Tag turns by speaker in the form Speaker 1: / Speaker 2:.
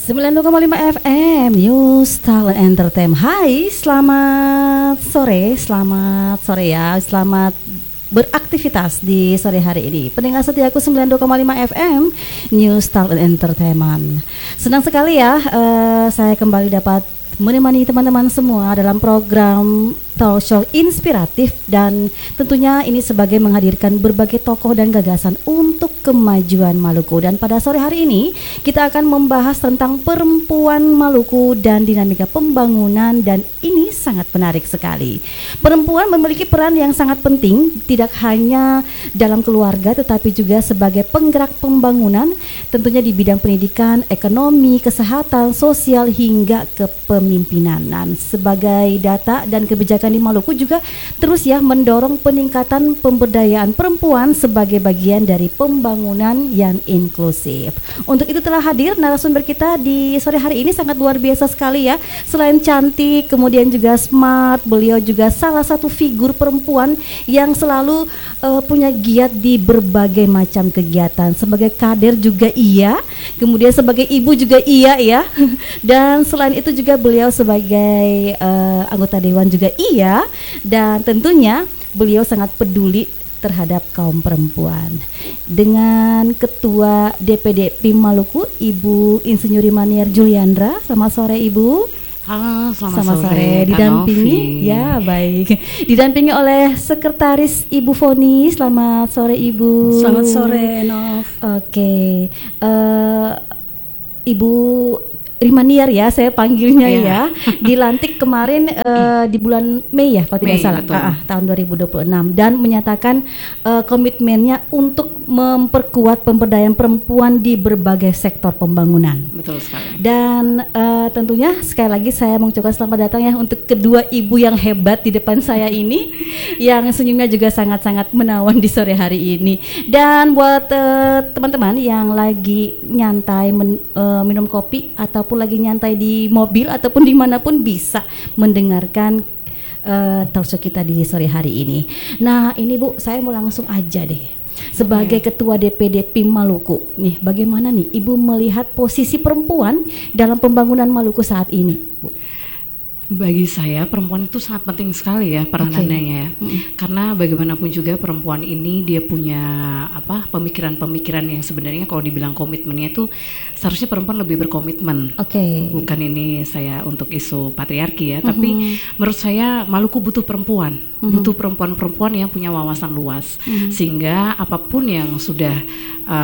Speaker 1: 92,5 FM News Talent Entertainment. Hai, selamat sore ya. Selamat beraktivitas di sore hari ini. Pendengar setiaku 92,5 FM News Talent Entertainment. Senang sekali ya, saya kembali dapat menemani teman-teman semua dalam program talk show inspiratif, dan tentunya ini sebagai menghadirkan berbagai tokoh dan gagasan untuk kemajuan Maluku. Dan pada sore hari ini kita akan membahas tentang perempuan Maluku dan dinamika pembangunan, dan ini sangat menarik sekali. Perempuan memiliki peran yang sangat penting, tidak hanya dalam keluarga tetapi juga sebagai penggerak pembangunan, tentunya di bidang pendidikan, ekonomi, kesehatan, sosial hingga kepemimpinan. Dan sebagai data dan kebijakan di Maluku juga terus ya mendorong peningkatan pemberdayaan perempuan sebagai bagian dari pembangunan yang inklusif. Untuk itu telah hadir narasumber kita di sore hari ini, sangat luar biasa sekali ya. Selain cantik, kemudian juga smart, beliau juga salah satu figur perempuan yang selalu punya giat di berbagai macam kegiatan. Sebagai kader juga iya, kemudian sebagai ibu juga iya ya. Dan selain itu juga beliau sebagai anggota dewan juga iya, dan tentunya beliau sangat peduli terhadap kaum perempuan. Dengan Ketua DPD PIM Maluku, Ibu Insinyuri Manier Juliandra. Selamat sore Ibu.
Speaker 2: Halo, selamat sore.
Speaker 1: Didampingi, ya baik. Didampingi oleh Sekretaris Ibu Foni. Selamat sore Ibu.
Speaker 3: Selamat sore Nov.
Speaker 1: Oke, Ibu Rimanier ya, saya panggilnya ya. Dilantik kemarin di bulan Mei ya, kalau tidak salah, tahun 2026, dan menyatakan komitmennya untuk memperkuat pemberdayaan perempuan di berbagai sektor pembangunan.
Speaker 2: Betul sekali.
Speaker 1: Dan tentunya sekali lagi saya mengucapkan selamat datang ya untuk kedua ibu yang hebat di depan saya ini, yang senyumnya juga sangat-sangat menawan di sore hari ini. Dan buat teman-teman yang lagi nyantai minum kopi ataupun lagi nyantai di mobil ataupun dimanapun, bisa mendengarkan talk show kita di sore hari ini. Nah ini Bu, saya mau langsung aja deh. Sebagai Ketua DPD PIM Maluku, nih bagaimana nih Ibu melihat posisi perempuan dalam pembangunan Maluku saat ini, Bu?
Speaker 2: Bagi saya perempuan itu sangat penting sekali ya peranannya ya. Karena bagaimanapun juga perempuan ini dia punya pemikiran-pemikiran yang sebenarnya kalau dibilang komitmennya itu seharusnya perempuan lebih berkomitmen. Bukan ini saya untuk isu patriarki ya, tapi menurut saya Maluku butuh perempuan. Butuh perempuan-perempuan yang punya wawasan luas, sehingga apapun yang sudah